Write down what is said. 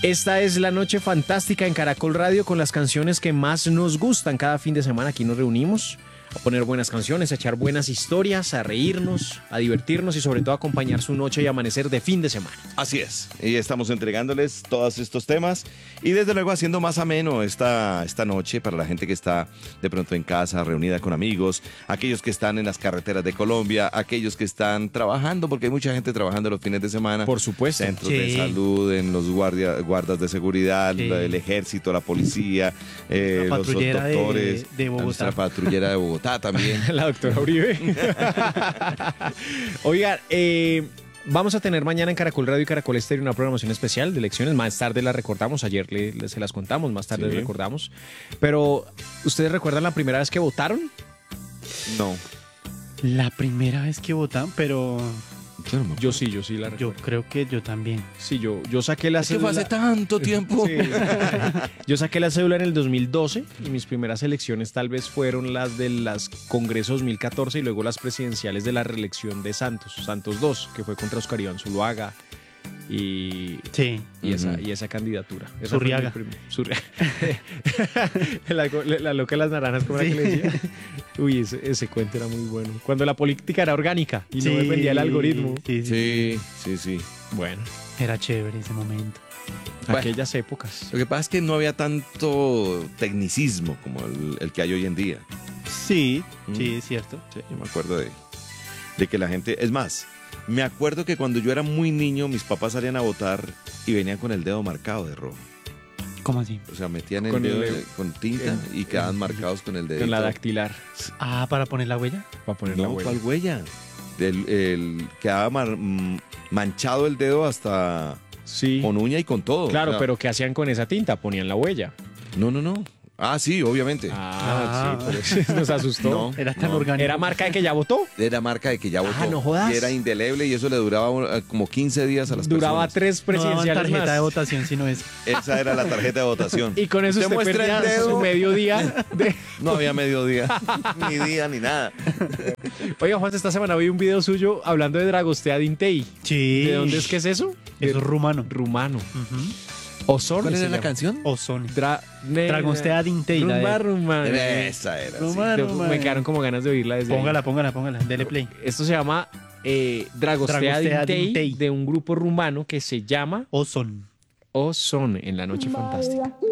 Esta es la noche fantástica en Caracol Radio con las canciones que más nos gustan. Cada fin de semana aquí nos reunimos a poner buenas canciones, a echar buenas historias, a reírnos, a divertirnos y sobre todo a acompañar su noche y amanecer de fin de semana. Así es, y estamos entregándoles todos estos temas y desde luego haciendo más ameno esta noche para la gente que está de pronto en casa, reunida con amigos, aquellos que están en las carreteras de Colombia, aquellos que están trabajando, porque hay mucha gente trabajando los fines de semana. Por supuesto. Centros de salud, en los guardas de seguridad, el ejército, la policía, los doctores, de Bogotá. nuestra patrullera de Bogotá también. La doctora Uribe. Oigan, vamos a tener mañana en Caracol Radio y Caracol Estéreo una programación especial de elecciones. Más tarde la recordamos, ayer se las contamos, más tarde les recordamos. Pero, ¿ustedes recuerdan la primera vez que votaron? No. La primera vez que votaron, pero Yo sí la recuerdo. yo creo que yo también. Sí, yo saqué la Es que cédula. fue hace tanto tiempo. Sí. Yo saqué la cédula en el 2012 y mis primeras elecciones tal vez fueron las de las Congresos 2014 y luego las presidenciales de la reelección de Santos 2, que fue contra Oscar Iván Zuluaga y esa candidatura. Esa Zurriaga. La loca de las naranjas, ¿cómo era que le decía? Uy, ese cuento era muy bueno. Cuando la política era orgánica y no dependía del algoritmo. Sí. Bueno, Era chévere ese momento. Bueno. aquellas épocas. Lo que pasa es que no había tanto tecnicismo como el que hay hoy en día. Sí, es cierto. Sí, yo me acuerdo de que la gente... Es más, me acuerdo que cuando yo era muy niño, mis papás salían a votar y venían con el dedo marcado de rojo. ¿Cómo así? O sea, metían el Con dedo el- con tinta y quedaban marcados con el dedo. Con la dactilar. Ah, ¿para poner la huella? Para poner la No, huella. ¿cuál huella? Quedaba manchado el dedo hasta Sí. con uña y con todo. Claro, O sea, pero ¿qué hacían con esa tinta? Ponían la huella. No. Ah, sí, obviamente. Ah. Sí, por eso nos asustó. No. Era tan No. orgánico. ¿Era marca de que ya votó? Era marca de que ya votó. no jodas. Y era indeleble y eso le duraba como 15 días a las Duraba personas. 3 No daban presidenciales tarjeta más. de votación, sino es. Esa era la tarjeta de votación. Y con eso usted muestra perdía el dedo. su mediodía. No había mediodía, ni día, ni nada. Oiga, Juan, esta semana vi un video suyo hablando de Dragostea Dintei. Sí. ¿De dónde es que es eso? Eso es rumano. Rumano. Ujú. Ozone. ¿Cuál se era la llama. canción? Ozone. Dragostea Dragostea Dintei. Rumano. Esa era. sí. Rumano. Me quedaron como ganas de oírla desde ahí. Póngala. Dele play. Esto se llama Dragostea Dragostea Dintei, Dintei. de un grupo rumano que se llama Ozone. Ozone en la noche fantástica.